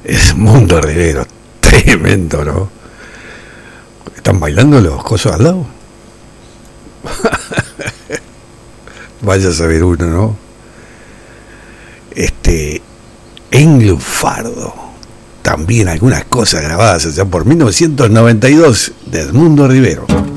Edmundo Rivero, tremendo, ¿no? ¿Están bailando los cosos al lado? Vaya a saber uno, ¿no? En Lunfardo, también algunas cosas grabadas allá por 1992 de Edmundo Rivero.